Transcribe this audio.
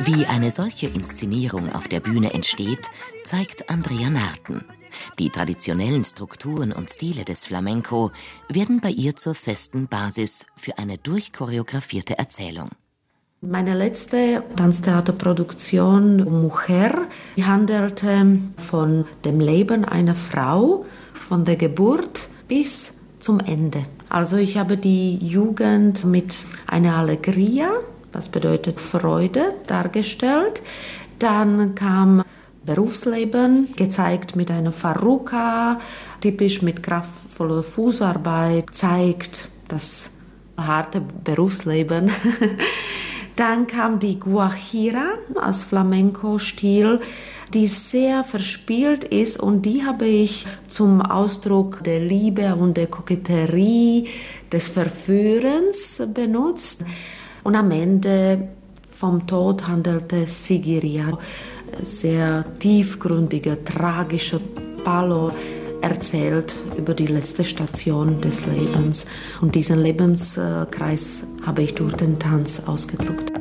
Wie eine solche Inszenierung auf der Bühne entsteht, zeigt Andrea Nahrten. Die traditionellen Strukturen und Stile des Flamenco werden bei ihr zur festen Basis für eine durchchoreografierte Erzählung. Meine letzte Tanztheaterproduktion Mujer handelte von dem Leben einer Frau, von der Geburt bis zum Ende. Also ich habe die Jugend mit einer Allegria, was bedeutet Freude, dargestellt. Dann kam Berufsleben, gezeigt mit einer Farruca, typisch mit kraftvoller Fußarbeit, zeigt das harte Berufsleben. Dann kam die Guajira als Flamenco-Stil, die sehr verspielt ist, und die habe ich zum Ausdruck der Liebe und der Koketterie, des Verführens benutzt. Und am Ende vom Tod handelte Sigiriya. Sehr tiefgründiger, tragischer Palo erzählt über die letzte Station des Lebens. Und diesen Lebenskreis habe ich durch den Tanz ausgedrückt.